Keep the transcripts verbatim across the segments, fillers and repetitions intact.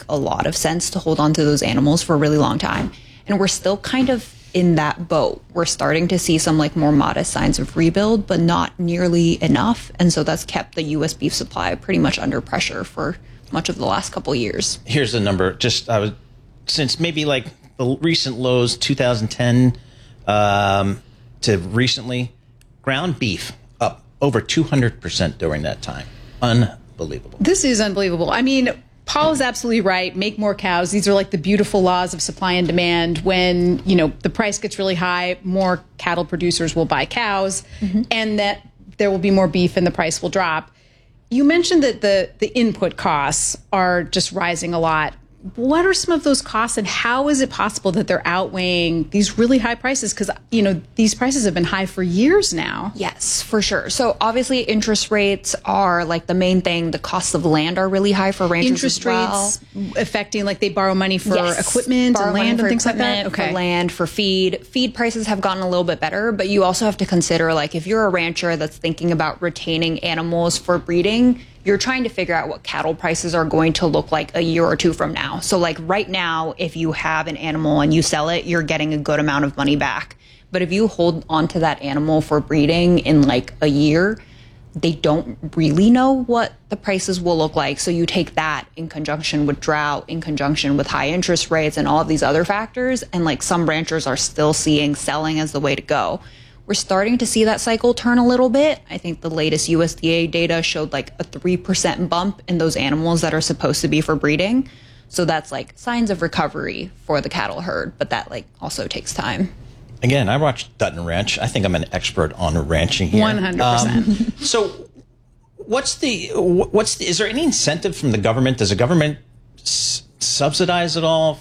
a lot of sense to hold on to those animals for a really long time. And we're still kind of in that boat. We're starting to see some like more modest signs of rebuild, but not nearly enough. And so that's kept the U S beef supply pretty much under pressure for much of the last couple of years. Here's the number. Just I was since maybe like the recent lows, two thousand ten um, to recently, ground beef up over two hundred percent during that time. Unbelievable. This is unbelievable. I mean, Paul is absolutely right. Make more cows. These are like the beautiful laws of supply and demand. When, you know, the price gets really high, more cattle producers will buy cows, mm-hmm. and that there will be more beef and the price will drop. You mentioned that the, the input costs are just rising a lot. What are some of those costs, and how is it possible that they're outweighing these really high prices? Because, you know, these prices have been high for years now. Yes, for sure. So obviously interest rates are like the main thing. The costs of land are really high for ranchers interest as well. Rates affecting, like they borrow money for yes. equipment borrow and land and things like that? Okay. For land, for feed. Feed prices have gotten a little bit better, but you also have to consider, like, if you're a rancher that's thinking about retaining animals for breeding, you're trying to figure out what cattle prices are going to look like a year or two from now. So like right now, if you have an animal and you sell it, you're getting a good amount of money back. But if you hold onto that animal for breeding in like a year, they don't really know what the prices will look like. So you take that in conjunction with drought, in conjunction with high interest rates and all of these other factors. And like some ranchers are still seeing selling as the way to go. We're starting to see that cycle turn a little bit. I think the latest U S D A data showed like a three percent bump in those animals that are supposed to be for breeding. So that's like signs of recovery for the cattle herd, but that like also takes time. Again, I watched Dutton Ranch. I think I'm an expert on ranching here. one hundred percent. Um, so what's the, what's the, is there any incentive from the government? Does the government s- subsidize at all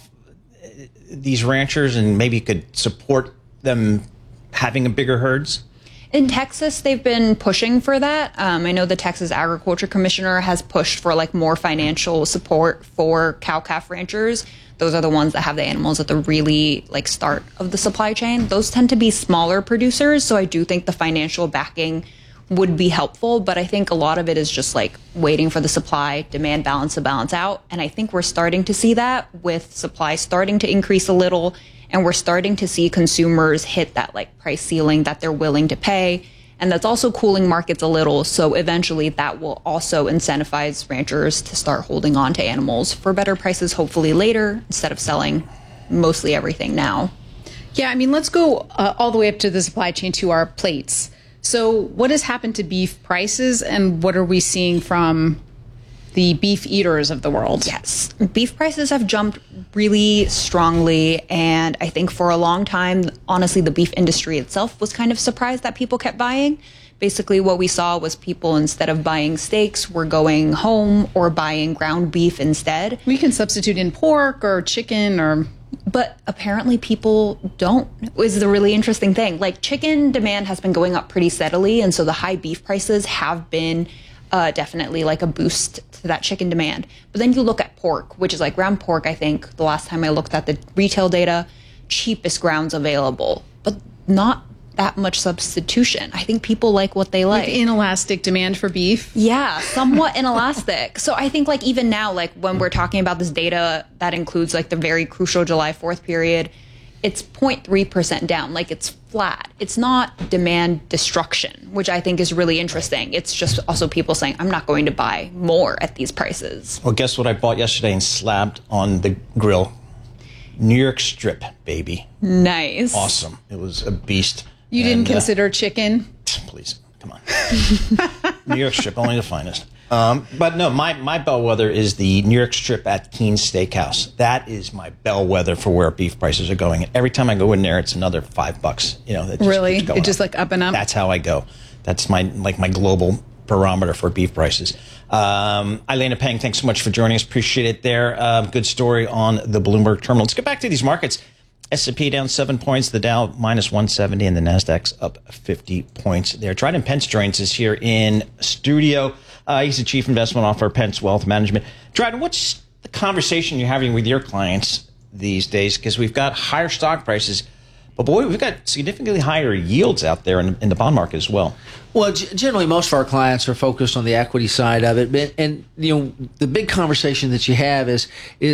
these ranchers, and maybe could support them having a bigger herds? In Texas, they've been pushing for that. Um, I know the Texas Agriculture Commissioner has pushed for like more financial support for cow-calf ranchers. Those are the ones that have the animals at the really like start of the supply chain. Those tend to be smaller producers, so I do think the financial backing would be helpful, but I think a lot of it is just like waiting for the supply demand balance to balance out. And I think we're starting to see that with supply starting to increase a little. And we're starting to see consumers hit that like price ceiling that they're willing to pay. And that's also cooling markets a little. So eventually that will also incentivize ranchers to start holding on to animals for better prices, hopefully later, instead of selling mostly everything now. Yeah, I mean, let's go uh, all the way up to the supply chain to our plates. So what has happened to beef prices, and what are we seeing from the beef eaters of the world? Yes. Beef prices have jumped really strongly. And I think for a long time, honestly, the beef industry itself was kind of surprised that people kept buying. Basically, what we saw was people, instead of buying steaks, were going home or buying ground beef instead. We can substitute in pork or chicken or... But apparently people don't, is the really interesting thing. Like chicken demand has been going up pretty steadily. And so the high beef prices have been Uh, definitely like a boost to that chicken demand. But then you look at pork, which is like ground pork, I think the last time I looked at the retail data, cheapest grounds available, but not that much substitution. I think people like what they like. Like inelastic demand for beef? Yeah, somewhat inelastic. So I think like even now, like when we're talking about this data that includes like the very crucial July fourth period, it's zero point three percent down, like it's flat. It's not demand destruction, which I think is really interesting. It's just also people saying, I'm not going to buy more at these prices. Well, guess what I bought yesterday and slapped on the grill? New York strip, baby. Nice. Awesome. It was a beast. You and, didn't consider uh, chicken? Please, come on. New York strip, only the finest. Um, but no, my, my bellwether is the New York strip at Keen's Steakhouse. That is my bellwether for where beef prices are going. And every time I go in there, it's another five bucks. You know, that just really, keeps going it's just up. like up and up. That's how I go. That's my like my global barometer for beef prices. Um, Ailana Pang, thanks so much for joining us. Appreciate it. There, uh, good story on the Bloomberg terminal. Let's get back to these markets. S and P down seven points, the Dow minus one seventy, and the Nasdaq's up fifty points there. Dryden Pence joins us here in studio. Uh, he's the chief investment officer, Pence Wealth Management. Dryden, what's the conversation you're having with your clients these days? Because we've got higher stock prices, but boy, we've got significantly higher yields out there in, in the bond market as well. Well, g- generally, most of our clients are focused on the equity side of it, but, and you know, the big conversation that you have is is